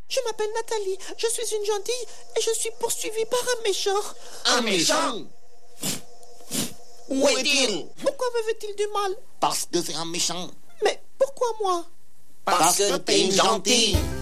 Je m'appelle Nathalie, je suis une gentille et je suis poursuivie par un méchant. Un méchant? Où est-il? Pourquoi me veut-il du mal? Parce que c'est un méchant. Mais pourquoi moi? Parce que t'es une gentille.